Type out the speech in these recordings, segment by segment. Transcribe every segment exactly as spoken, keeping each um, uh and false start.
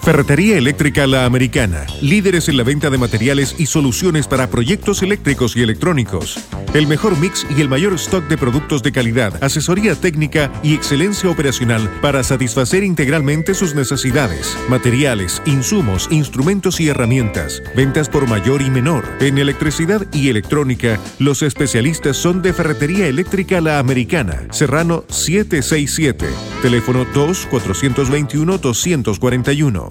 Ferretería Eléctrica La Americana, líderes en la venta de materiales y soluciones para proyectos eléctricos y electrónicos. El mejor mix y el mayor stock de productos de calidad, asesoría técnica y excelencia operacional para satisfacer integralmente sus necesidades. Materiales, insumos, instrumentos y herramientas. Ventas por mayor y menor. En electricidad y electrónica, los especialistas son de Ferretería Eléctrica La Americana, Serrano setecientos sesenta y siete. Teléfono dos, cuatrocientos veintiuno, doscientos cuarenta y uno.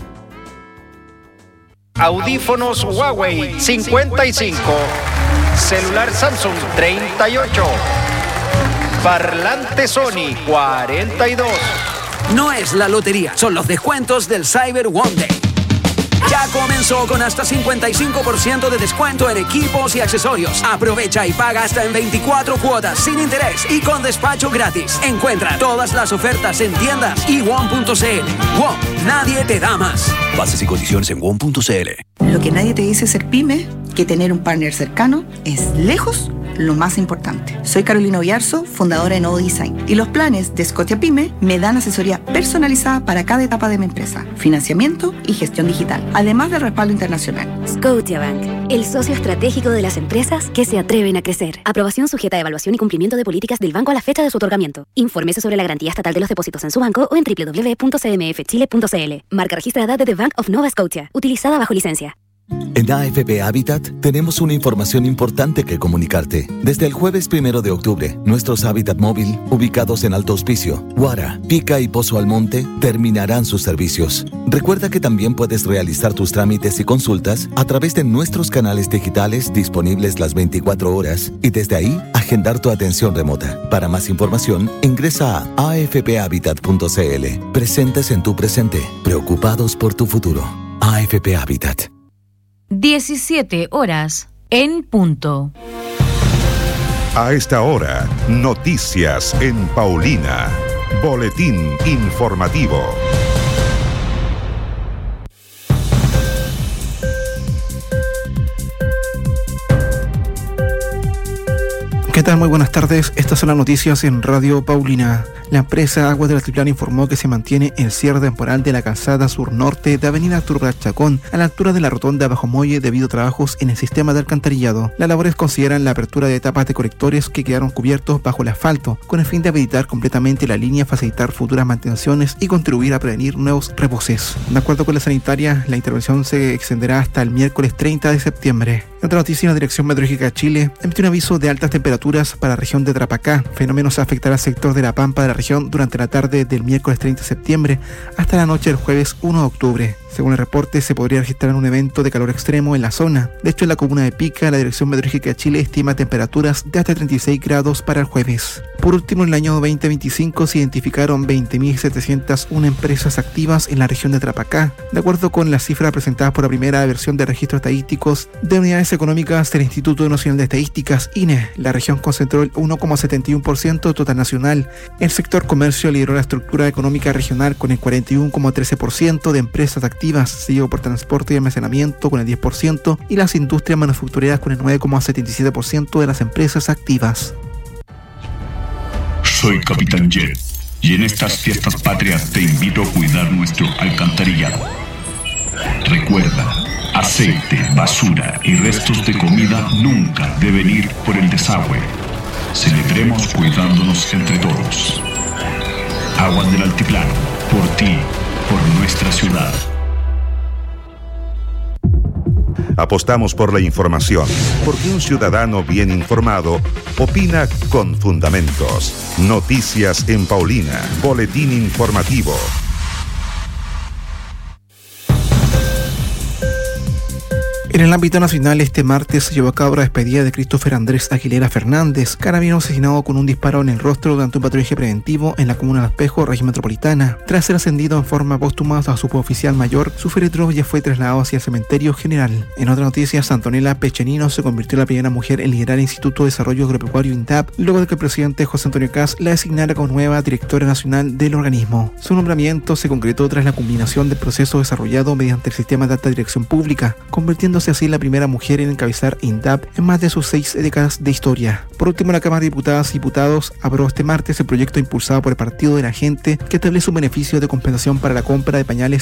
Audífonos Huawei cincuenta y cinco, celular Samsung treinta y ocho, parlante Sony cuarenta y dos. No es la lotería, son los descuentos del Cyber One Day. Ya comenzó con hasta cincuenta y cinco por ciento de descuento en equipos y accesorios. Aprovecha y paga hasta en veinticuatro cuotas sin interés y con despacho gratis. Encuentra todas las ofertas en tiendas y one punto c l. WOM, nadie te da más. Bases y condiciones en one punto c l. Lo que nadie te dice ser pyme, que tener un partner cercano es lejos lo más importante. Soy Carolina Oyarzo, fundadora de Nodo Design, y los planes de Scotia Pyme me dan asesoría personalizada para cada etapa de mi empresa, financiamiento y gestión digital, además del respaldo internacional. Scotiabank, el socio estratégico de las empresas que se atreven a crecer. Aprobación sujeta a evaluación y cumplimiento de políticas del banco a la fecha de su otorgamiento. Infórmese sobre la garantía estatal de los depósitos en su banco o en doble u doble u doble u punto c m f chile punto c l. Marca registrada de The Bank of Nova Scotia, utilizada bajo licencia. En A F P Habitat tenemos una información importante que comunicarte. Desde el jueves primero de octubre, nuestros Habitat Móvil, ubicados en Alto Hospicio, Guara, Pica y Pozo Almonte, terminarán sus servicios. Recuerda que también puedes realizar tus trámites y consultas a través de nuestros canales digitales disponibles las veinticuatro horas y desde ahí agendar tu atención remota. Para más información, ingresa a a f p habitat punto c l. Presentes en tu presente, preocupados por tu futuro. A F P Habitat. diecisiete horas en punto. A esta hora, noticias en Paulina. Boletín informativo. ¿Qué tal? Muy buenas tardes. Estas son las noticias en Radio Paulina. La empresa Aguas del Altiplano informó que se mantiene el cierre temporal de la calzada sur-norte de Avenida Arturo Prat Chacón a la altura de la rotonda Bajo Muelle debido a trabajos en el sistema de alcantarillado. Las labores consideran la apertura de etapas de colectores que quedaron cubiertos bajo el asfalto con el fin de habilitar completamente la línea, facilitar futuras mantenciones y contribuir a prevenir nuevos reboses. De acuerdo con la sanitaria, la intervención se extenderá hasta el miércoles treinta de septiembre. En otra noticia, la Dirección Meteorológica de Chile emitió un aviso de altas temperaturas para la región de Tarapacá. Fenómenos afectará al sector de la Pampa de la región durante la tarde del miércoles treinta de septiembre hasta la noche del jueves uno de octubre. Según el reporte, se podría registrar un evento de calor extremo en la zona. De hecho, en la comuna de Pica, la Dirección Meteorológica de Chile estima temperaturas de hasta treinta y seis grados para el jueves. Por último, en el año veinte veinticinco se identificaron veinte mil setecientas una empresas activas en la región de Tarapacá. De acuerdo con las cifras presentadas por la primera versión de registros estadísticos de unidades económicas del Instituto Nacional de Estadísticas, I N E, la región concentró el uno coma setenta y uno por ciento total nacional. El sector comercio lideró la estructura económica regional con el cuarenta y uno coma trece por ciento de empresas activas, seguido por transporte y almacenamiento con el diez por ciento y las industrias manufactureras con el nueve coma setenta y siete por ciento de las empresas activas. Soy Capitán Jet y en estas fiestas patrias te invito a cuidar nuestro alcantarillado. Recuerda, aceite, basura y restos de comida nunca deben ir por el desagüe. Celebremos cuidándonos entre todos. Aguas del Altiplano, por ti, por nuestra ciudad. Apostamos por la información, porque un ciudadano bien informado opina con fundamentos. Noticias en Paulina. Boletín informativo. En el ámbito nacional, este martes se llevó a cabo la despedida de Christopher Andrés Aguilera Fernández, carabinero asesinado con un disparo en el rostro durante un patrullaje preventivo en la comuna de Espejo, región metropolitana. Tras ser ascendido en forma póstuma a suboficial mayor, su féretro ya fue trasladado hacia el cementerio general. En otra noticia, Antonella Pechenino se convirtió en la primera mujer en liderar el Instituto de Desarrollo Agropecuario INDAP, luego de que el presidente José Antonio Kast la designara como nueva directora nacional del organismo. Su nombramiento se concretó tras la culminación del proceso desarrollado mediante el sistema de alta dirección pública, convirtiéndose así la primera mujer en encabezar INDAP en más de sus seis décadas de historia. Por último, la Cámara de Diputadas y Diputados aprobó este martes el proyecto impulsado por el Partido de la Gente que establece un beneficio de compensación para la compra de pañales